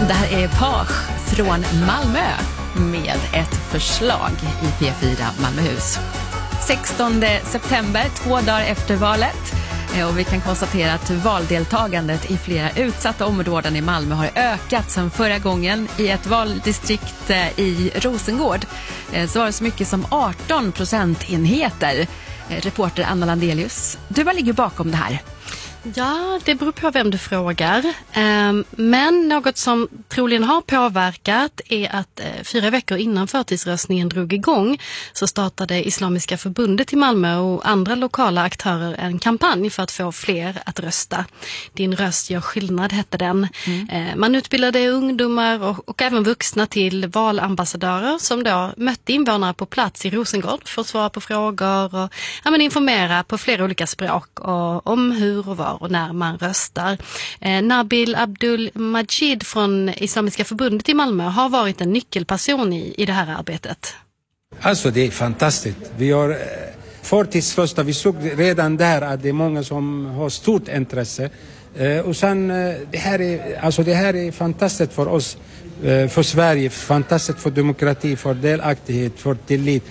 Det här är Page från Malmö med ett förslag i P4 Malmöhus. 16 september, 2 dagar efter valet. Och vi kan konstatera att valdeltagandet i flera utsatta områden i Malmö har ökat sedan förra gången. I ett valdistrikt i Rosengård så var det så mycket som 18 procentenheter. Reporter Anna Landelius, du var ligger bakom det här. Ja, det beror på vem du frågar. Men något som troligen har påverkat är att 4 veckor innan förtidsröstningen drog igång så startade Islamiska förbundet i Malmö och andra lokala aktörer en kampanj för att få fler att rösta. Din röst gör skillnad, hette den. Man utbildade ungdomar och även vuxna till valambassadörer som då mötte invånare på plats i Rosengård för att svara på frågor och informera på flera olika språk om hur och var och när man röstar. Nabil Abdul Majid från Islamiska förbundet i Malmö har varit en nyckelperson i det här arbetet. Alltså det är fantastiskt. Vi har förtidsröstat. Vi såg redan där att det är många som har stort intresse. Och sen det här är fantastiskt för oss, för Sverige, fantastiskt för demokrati, för delaktighet, för tillit.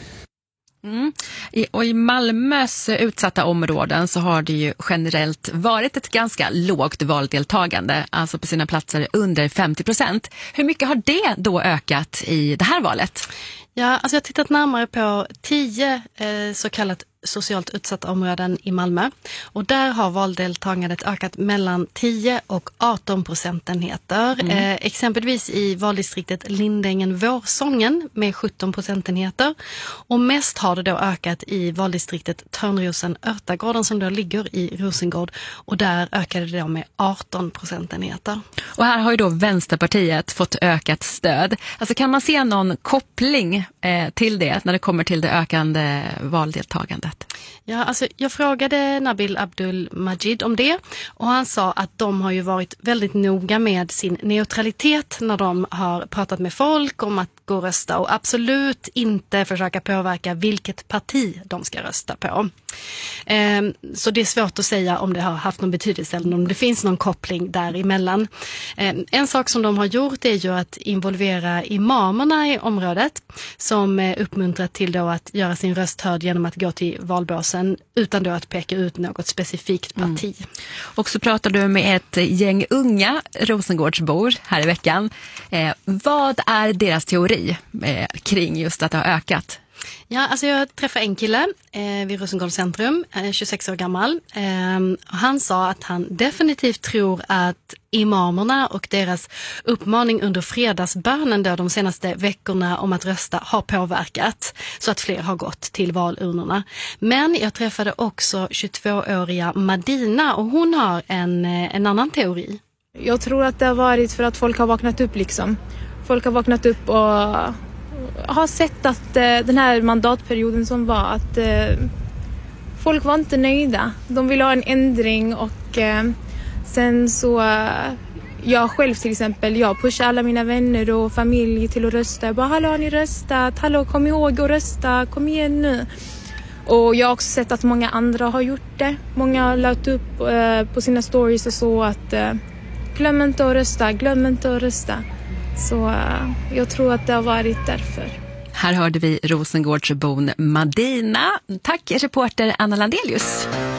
Och i Malmös utsatta områden så har det ju generellt varit ett ganska lågt valdeltagande, alltså på sina platser under 50%. Hur mycket har det då ökat i det här valet? Ja, alltså jag har tittat närmare på 10 så kallat socialt utsatta områden i Malmö. Och där har valdeltagandet ökat mellan 10 och 18 procentenheter. Exempelvis i valdistriktet Lindängen-Vårsången med 17 procentenheter. Och mest har det då ökat i valdistriktet Törnrosen-Örtagården som då ligger i Rosengård. Och där ökade det då med 18 procentenheter. Och här har ju då Vänsterpartiet fått ökat stöd. Alltså kan man se någon koppling till det när det kommer till det ökande valdeltagandet? Ja, alltså jag frågade Nabil Abdul Majid om det och han sa att de har ju varit väldigt noga med sin neutralitet när de har pratat med folk om att gå och rösta och absolut inte försöka påverka vilket parti de ska rösta på. Så det är svårt att säga om det har haft någon betydelse eller om det finns någon koppling däremellan. En sak som de har gjort är ju att involvera imamerna i området som uppmuntrar till då att göra sin röst hörd genom att gå till valbåsen utan då att peka ut något specifikt parti. Och så pratar du med ett gäng unga Rosengårdsbor här i veckan. Vad är deras teori kring just att det har ökat? Ja, alltså jag träffade en kille vid Rosengårds centrum, 26 år gammal. Han sa att han definitivt tror att imamerna och deras uppmaning under fredagsbönen då de senaste veckorna om att rösta har påverkat så att fler har gått till valurnorna. Men jag träffade också 22-åriga Madina och hon har en annan teori. Jag tror att det har varit för att folk har vaknat upp liksom. Folk har vaknat upp och har sett att den här mandatperioden som var att folk var inte nöjda. De ville ha en ändring och sen så jag själv till exempel, jag pushar alla mina vänner och familj till att rösta. Jag bara, hallå har ni röstat? Hallå kom ihåg att rösta, kom igen nu. Och jag har också sett att många andra har gjort det. Många har lagt upp på sina stories och så att glöm inte att rösta, glöm inte att rösta. Så jag tror att det har varit därför. Här hörde vi Rosengårdsbon Madina. Tack reporter Anna Landelius.